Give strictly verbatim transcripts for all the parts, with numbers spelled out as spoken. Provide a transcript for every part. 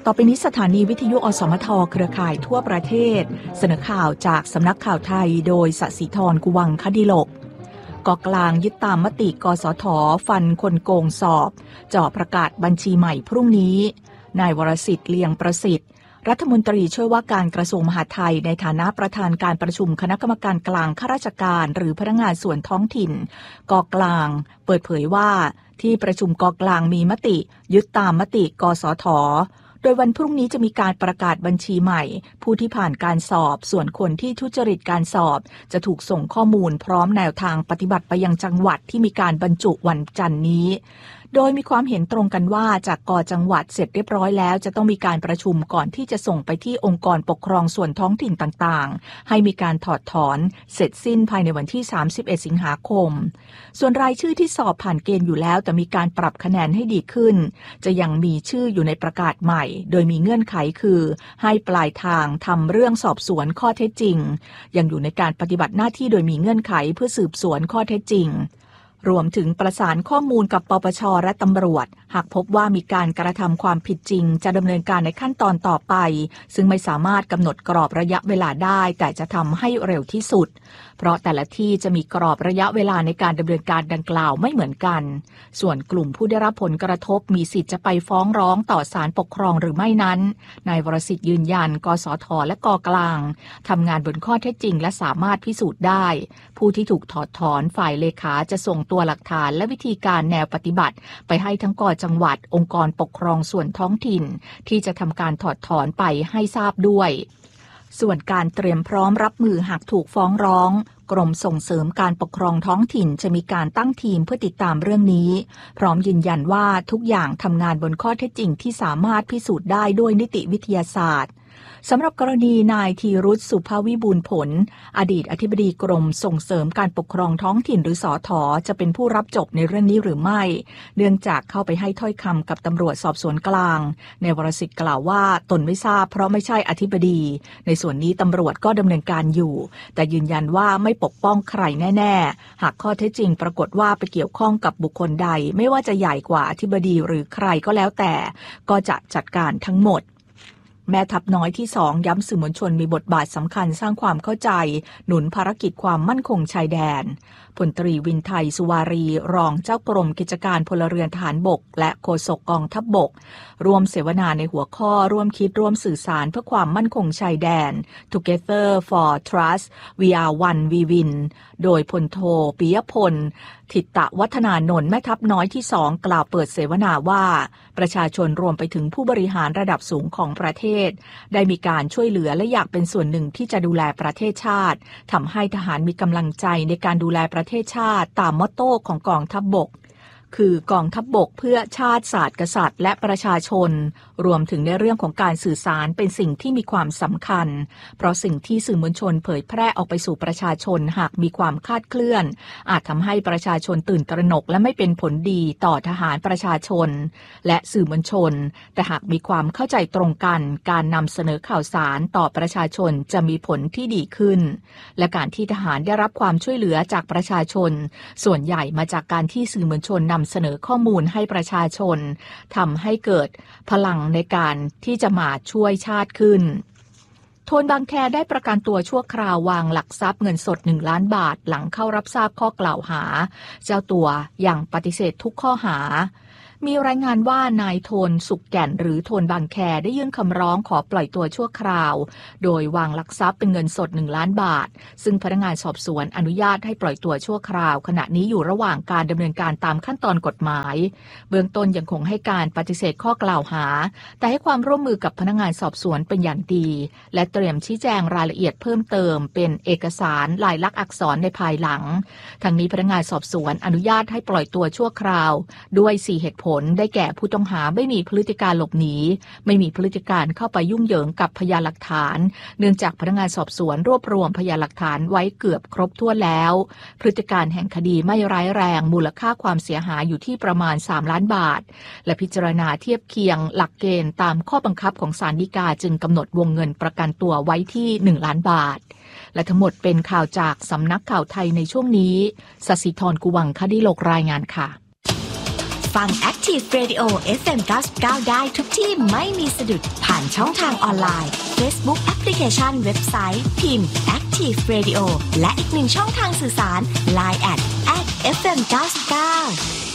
ต่อไปนี้สถานีวิทยุอสมทเครือข่ายทั่วประเทศเสนอข่าวจากสำนักข่าวไทยโดยสศิธรกุวังคดิลกกกลางยึดตามมติกสทฟันคนโกงสอบจ่อประกาศบัญชีใหม่พรุ่งนี้นายวรสิทธิ์เลียงประสิทธิ์รัฐมนตรีช่วยว่าการกระทรวงมหาดไทยในฐานะประธานการประชุมคณะกรรมการกลางข้าราชการหรือพนักงานส่วนท้องถิ่นกกลางเปิดเผยว่าที่ประชุมกกลางมีมติยึดตามมติกสทโดยวันพรุ่งนี้จะมีการประกาศบัญชีใหม่ผู้ที่ผ่านการสอบส่วนคนที่ทุจริตการสอบจะถูกส่งข้อมูลพร้อมแนวทางปฏิบัติไปยังจังหวัดที่มีการบรรจุวันจันทร์นี้โดยมีความเห็นตรงกันว่าจากก.จังหวัดเสร็จเรียบร้อยแล้วจะต้องมีการประชุมก่อนที่จะส่งไปที่องค์กรปกครองส่วนท้องถิ่นต่างๆให้มีการถอดถอนเสร็จสิ้นภายในวันที่สามสิบเอ็ดสิงหาคมส่วนรายชื่อที่สอบผ่านเกณฑ์อยู่แล้วแต่มีการปรับคะแนนให้ดีขึ้นจะยังมีชื่ออยู่ในประกาศใหม่โดยมีเงื่อนไขคือให้ปลายทางทำเรื่องสอบสวนข้อเท็จจริงยังอยู่ในการปฏิบัติหน้าที่โดยมีเงื่อนไขเพื่อสืบสวนข้อเท็จจริงรวมถึงประสานข้อมูลกับปปช.และตำรวจหากพบว่ามีการกระทำความผิดจริงจะดำเนินการในขั้นตอนต่อไปซึ่งไม่สามารถกำหนดกรอบระยะเวลาได้แต่จะทำให้เร็วที่สุดเพราะแต่ละที่จะมีกรอบระยะเวลาในการดำเนินการดังกล่าวไม่เหมือนกันส่วนกลุ่มผู้ได้รับผลกระทบมีสิทธิ์จะไปฟ้องร้องต่อศาลปกครองหรือไม่นั้นนายวรสิทธิ์ยืนยันกสทและกกลางทำงานบนข้อเท็จจริงและสามารถพิสูจน์ได้ผู้ที่ถูกถอดถอนฝ่ายเลขาจะส่งตัวหลักฐานและวิธีการแนวปฏิบัติไปให้ทั้งก.จังหวัดองค์กรปกครองส่วนท้องถิ่นที่จะทำการถอดถอนไปให้ทราบด้วยส่วนการเตรียมพร้อมรับมือหากถูกฟ้องร้องกรมส่งเสริมการปกครองท้องถิ่นจะมีการตั้งทีมเพื่อติดตามเรื่องนี้พร้อมยืนยันว่าทุกอย่างทำงานบนข้อเท็จจริงที่สามารถพิสูจน์ได้ด้วยนิติวิทยาศาสตร์สำหรับกรณีนายธีรุษสุภวิบูลย์ผลอดีตอธิบดีกรมส่งเสริมการปกครองท้องถิ่นหรือสท.จะเป็นผู้รับจบในเรื่องนี้หรือไม่เนื่องจากเข้าไปให้ถ้อยคำกับตำรวจสอบสวนกลางนายวรสิทธิ์กล่าวว่าตนไม่ทราบเพราะไม่ใช่อธิบดีในส่วนนี้ตำรวจก็ดำเนินการอยู่แต่ยืนยันว่าไม่ปกป้องใครแน่ๆหากข้อเท็จจริงปรากฏว่าไปเกี่ยวข้องกับบุคคลใดไม่ว่าจะใหญ่กว่าอธิบดีหรือใครก็แล้วแต่ก็จะจัดการทั้งหมดแม่ทัพน้อยที่สองย้ำสื่อมวลชนมีบทบาทสำคัญสร้างความเข้าใจหนุนภารกิจความมั่นคงชายแดนพลตรีวินไทยสุวารีรองเจ้ากรมกิจการพลเรือนทหารบกและโฆษกกองทัพบกร่วมเสวนาในหัวข้อร่วมคิดร่วมสื่อสารเพื่อความมั่นคงชายแดน Together for Trust We Are One We Win โดยพลโทปิยพลถิตวัฒนานนท์แม่ทัพน้อยที่สองกล่าวเปิดเสวนาว่าประชาชนรวมไปถึงผู้บริหารระดับสูงของประเทศได้มีการช่วยเหลือและอยากเป็นส่วนหนึ่งที่จะดูแลประเทศชาติทำให้ทหารมีกำลังใจในการดูแลประเทศชาติตามมอตโต้ของกองทัพบกคือกองทัพบกเพื่อชาติศาสตร์กษัตริย์และประชาชนรวมถึงในเรื่องของการสื่อสารเป็นสิ่งที่มีความสำคัญเพราะสิ่งที่สื่อมวลชนเผยแพร่ออกไปสู่ประชาชนหากมีความคลาดเคลื่อนอาจทำให้ประชาชนตื่นตระหนกและไม่เป็นผลดีต่อทหารประชาชนและสื่อมวลชนแต่หากมีความเข้าใจตรงกันการนำเสนอข่าวสารต่อประชาชนจะมีผลที่ดีขึ้นและการที่ทหารได้รับความช่วยเหลือจากประชาชนส่วนใหญ่มาจากการที่สื่อมวลชนนำเสนอข้อมูลให้ประชาชนทำให้เกิดพลังในการที่จะมาช่วยชาติขึ้นโทนบางแคได้ประกันตัวชั่วคราววางหลักทรัพย์เงินสดหนึ่งล้านบาทหลังเข้ารับทราบข้อกล่าวหาเจ้าตัวยังปฏิเสธทุกข้อหามีรายงานว่านายโทนสุขแก่นหรือโทนบางแคได้ยื่นคำร้องขอปล่อยตัวชั่วคราวโดยวางหลักทรัพย์เป็นเงินสดหนึ่งล้านบาทซึ่งพนักงานสอบสวนอนุญาตให้ปล่อยตัวชั่วคราวขณะนี้อยู่ระหว่างการดำเนินการตามขั้นตอนกฎหมายเบื้องต้นยังคงให้การปฏิเสธข้อกล่าวหาแต่ให้ความร่วมมือกับพนักงานสอบสวนเป็นอย่างดีและเตรียมชี้แจงรายละเอียดเพิ่มเติมเป็นเอกสารลายลักษณ์อักษรในภายหลังทั้งนี้พนักงานสอบสวนอนุญาตให้ปล่อยตัวชั่วคราวด้วยสี่เหตุผลได้แก่ผู้ต้องหาไม่มีพฤติการหลบหนีไม่มีพฤติการเข้าไปยุ่งเหยิงกับพยานหลักฐานเนื่องจากพนักงานสอบสวนรวบรวมพยานหลักฐานไว้เกือบครบถ้วนแล้วพฤติการแห่งคดีไม่ร้ายแรงมูลค่าความเสียหายอยู่ที่ประมาณสามล้านบาทและพิจารณาเทียบเคียงหลักเกณฑ์ตามข้อบังคับของศาลฎีกาจึงกำหนดวงเงินประกันตัวไว้ที่หนึ่งล้านบาทและทั้งหมดเป็นข่าวจากสำนักข่าวไทยในช่วงนี้สศิธรกุวังคดิโลกรายงานค่ะฟัง Active Radio เอฟ เอ็ม เก้าสิบเก้า ได้ทุกที่ไม่มีสะดุดผ่านช่องทางออนไลน์ Facebook แอปพลิเคชันเว็บไซต์พิมพ์ Active Radio และอีกหนึ่งช่องทางสื่อสาร ไลน์ แอท แอท เอฟ เอ็ม เก้าสิบเก้า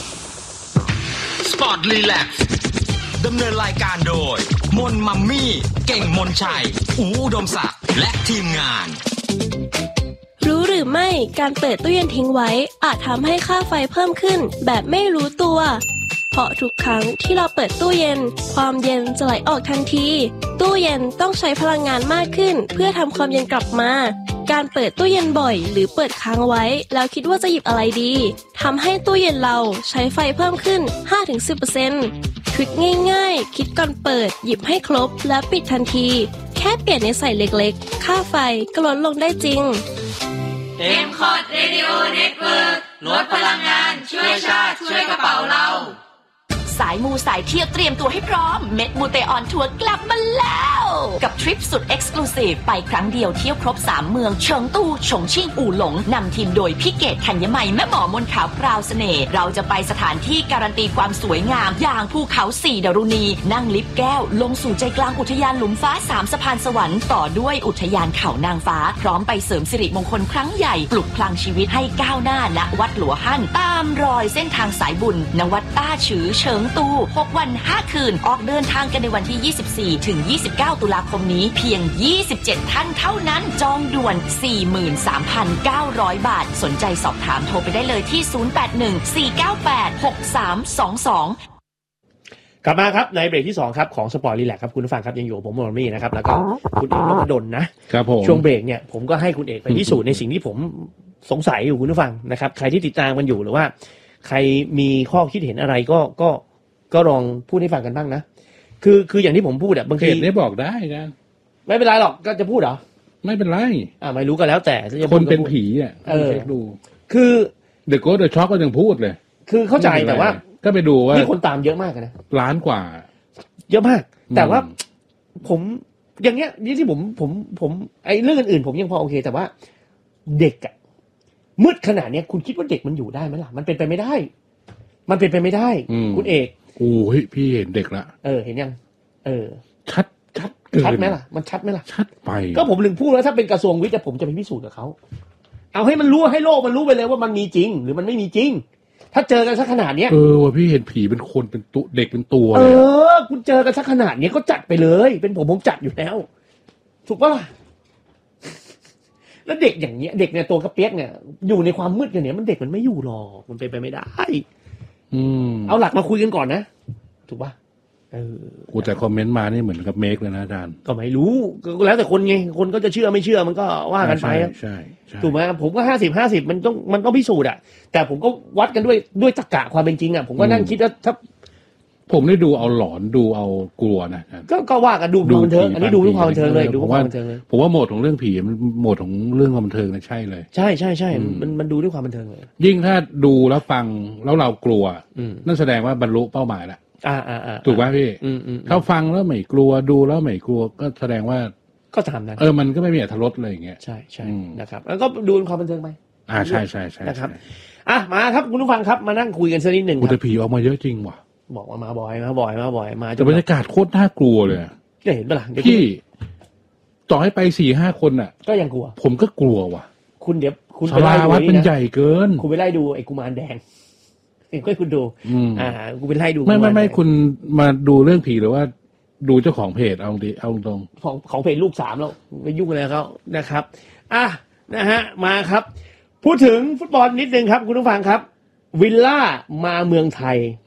Sport Relax ดำเนินรายการโดยมนมัมมี่เก่งมนชัยอู๋อุดมศักดิ์และทีมงานรู้หรือไม่การเปิดตู้เย็นทิ้งไว้อาจทำให้ค่าไฟเพิ่มขึ้นแบบไม่รู้ตัวเพราะทุกครั้งที่เราเปิดตู้เย็นความเย็นจะไหลออกทันทีตู้เย็นต้องใช้พลังงานมากขึ้นเพื่อทำความเย็นกลับมาการเปิดตู้เย็นบ่อยหรือเปิดค้างไว้แล้วคิดว่าจะหยิบอะไรดีทำให้ตู้เย็นเราใช้ไฟเพิ่มขึ้น ห้าถึงสิบเปอร์เซ็นต์ ทริคง่ายๆคิดก่อนเปิดหยิบให้ครบและปิดทันทีแค่เปลี่ยนในใส่เล็กๆค่าไฟก็ลดลงได้จริงเอ็ม คอร์ด Radio Network ลดพลังงานช่วยชาติช่วยกระเป๋าเราสายมูสายเที่ยวเตรียมตัวให้พร้อมเม็ดมูเตออนทัวร์กลับมาแล้วกับทริปสุดเอ็กซ์คลูซีฟไปครั้งเดียวเที่ยวครบสามเมืองเฉิงตูฉงชิ่งอู่หลงนำทีมโดยพี่เกตธัญมัยแม่หมอมนขาวพราวเสน่ห์เราจะไปสถานที่การันตีความสวยงามอย่างภูเขาสี่ดารุณีนั่งลิฟต์แก้วลงสู่ใจกลางอุทยานหลุมฟ้าสามสะพานสวรรค์ต่อด้วยอุทยานเขานางฟ้าพร้อมไปเสริมสิริมงคลครั้งใหญ่ปลุกพลังชีวิตให้ก้าวหน้าณวัดหลัวฮั่นตามรอยเส้นทางสายบุญณวัดต้าฉือเฉิงตูหกวันห้าคืนออกเดินทางกันในวันที่ยี่สิบสี่ถึงยี่สิบเก้าตุลาคมนี้เพียงยี่สิบเจ็ดท่านเท่านั้นจองด่วน สี่หมื่นสามพันเก้าร้อย บาทสนใจสอบถามโทรไปได้เลยที่ศูนย์ แปด หนึ่ง สี่ เก้า แปด หก สาม สอง สองกลับมาครับในเบรกที่สองครับของสปอร์ตรีแลกซ์ครับคุณผู้ฟังครับยังอยู่กับผมมนมี่นะครับแล้วก็คุณเอกนพดลนะครับผมช่วงเบรกเนี่ยผมก็ให้คุณเอกไปพิสูจน์ในสิ่งที่ผมสงสัยอยู่คุณผู้ฟังนะครับใครที่ติดตามกันอยู่หรือว่าใครมีข้อคิดเห็นอะไรก็ก็ก็ลองพูดให้ฟังกันบ้างนะคือคืออย่างที่ผมพูดอะบางทีได้บอกได้นะไม่เป็นไรหรอกก็จะพูดเหรอไม่เป็นไรอ่าไม่รู้ก็แล้วแต่คนเป็นผีอ่ะเออดูคือเดอะโกสต์เดอะช็อคก็ยังพูดเลยคือเข้าใจแต่ว่าก็ไปดูว่าที่คนตามเยอะมากนะล้านกว่าเยอะมากแต่ว่าผมอย่างเงี้ยนี่ที่ผมผมผมไอ้เรื่องอื่นๆผมยังพอโอเคแต่ว่าเด็กอะมืดขนาดเนี้ยคุณคิดว่าเด็กมันอยู่ได้ไหมล่ะมันเป็นไปไม่ได้มันเป็นไปไม่ได้คุณเอกโอ้ยพี่เห็นเด็กละเออเห็นยังเออชัดชัดชัดไหมล่ะมันชัดไหมล่ะชัดไปก็ผมถึงพูดแล้วถ้าเป็นกระทรวงวิทย์ผมจะไปพิสูจน์กับเขาเอาให้มันรู้ให้โลกมันรู้ไปเลยว่ามันมีจริงหรือมันไม่มีจริงถ้าเจอกันสักขนาดเนี้ยเออว่าพี่เห็นผีเป็นคนเป็นตัวเด็กเป็นตัวเออคุณเจอกันสักขนาดเนี้ยก็จัดไปเลยเป็นผมผมจัดอยู่แล้วถูกปะล่ะแล้วเด็กอย่างเงี้ยเด็กเนี่ยตัวกระเปี๊ยกเนี่ยอยู่ในความมืดกันเนี่ยมันเด็กมันไม่อยู่หรอกมันเป็นไปไม่ได้อืมเอาหลักมาคุยกันก่อนนะถูกป่ะเออกูแต่คอมเมนต์มานี่เหมือนกับเมคเลยนะอาจารย์ก็ไม่รู้ก็แล้วแต่คนไงคนก็จะเชื่อไม่เชื่อมันก็ว่ากันไปครับใช่ใช่ถูกไหมผมก็ห้าสิบห้าสิบมันต้องมันต้องพิสูจน์อ่ะแต่ผมก็วัดกันด้วยด้วยตรรกะความเป็นจริงอ่ะผมก็นั่งคิดว่าถ้าผมได้ดูเอาหลอนดูเอากลัวนะก็ก็ว่ากันดูดูบันเทิงอันนี้ดูด้วยความบันเทิงเลยดูความบันเทิงเลยผมว่าโหมดของเรื่องผีมันโหมดของเรื่องความบันเทิงนะใช่เลยใช่ใช่ใช่มันมันดูด้วยความบันเทิงเลยยิ่งถ้าดูแล้วฟังแล้วเรากลัวนั่นแสดงว่าบรรลุเป้าหมายแล้วอ่าอ่าอ่าถูกป่ะพี่ถ้าฟังแล้วไม่กลัวดูแล้วไม่กลัวก็แสดงว่าก็ตามนั้นเออมันก็ไม่มีอรรถรสเลยอย่างเงี้ยใช่ใช่นะครับแล้วก็ดูความบันเทิงไปอ่าใช่ใช่ใช่นะครับอ่ะมาครับคุณผู้ฟังครับมานั่งคุยกันสักนิดหนึ่งครับผีออกมาเยอะจริงว่ะบอกว่ามาบ่อยมาบ่อยมาบ่อยมาแต่บรรยากาศโคตรน่ากลัวเลยจะเห็นปะล่ะพี่ต่อให้ไปสี่ห้าคนน่ะก็ยังกลัวผมก็กลัวว่ะคุณเดี๋ยวคุณไปไล่ดูวัดเป็นใหญ่เกินคุณไปไล่ดูไอ้กุมารแดงเองก็คุณดูอ่ากูไปไล่ดูไม่ไม่ไม่คุณมาดูเรื่องผีหรือว่าดูเจ้าของเพจเอาดิเอาตรงของของเพจลูกสามแล้วไปยุ่งอะไรเขานะครับอ่ะนะฮะมาครับพูดถึงฟุตบอลนิดนึงครับคุณผู้ฟังครับวิลล่ามาเมืองไทย